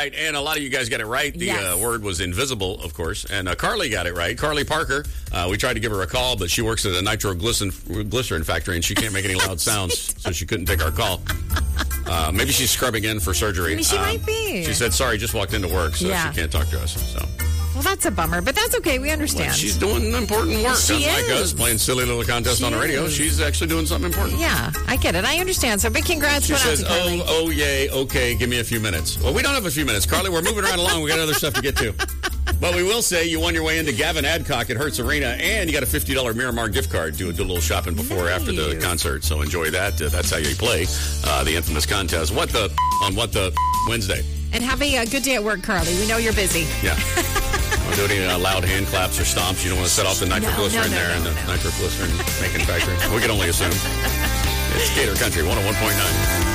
right, and a lot of you guys got it right. The word was invisible, of course, and Carly got it right. Carly Parker, we tried to give her a call, but she works at a nitroglycerin factory, and she can't make any loud sounds, so she couldn't take our call. Maybe she's scrubbing in for surgery. I mean, she might be. She said, sorry, just walked into work, so she can't talk to us. So. Well, that's a bummer, but that's okay. We understand. Well, she's doing important work. She Unlike us playing silly little contests on the radio. She's actually doing something important. Yeah, I get it. I understand. So big congrats. She says, yay, okay, give me a few minutes. Well, we don't have a few minutes. Carly, we're moving right along. We got other stuff to get to. But we will say you won your way into Gavin Adcock at Hertz Arena, and you got a $50 Miramar gift card to do a little shopping before or after the concert. So enjoy that. That's how you play the infamous contest. What the Wednesday. And have a good day at work, Carly. We know you're busy. Yeah. Don't do any loud hand claps or stomps. You don't want to set off the nitroglycerin in the nitroglycerin making factory. We can only assume. It's Gator Country 101.9.